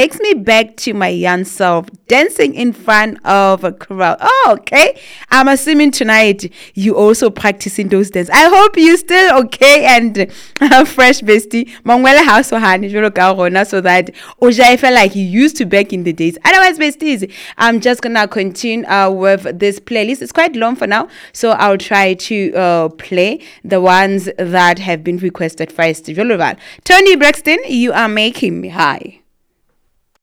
takes me back to my young self, dancing in front of a crowd. Oh, okay. I'm assuming tonight you also practicing those dances. I hope you still okay and fresh, bestie. Mongwele house so that I felt like you used to back in the days. Otherwise, besties, I'm just gonna continue with this playlist. It's quite long for now, so I'll try to play the ones that have been requested first. Tony Braxton, you are making me high.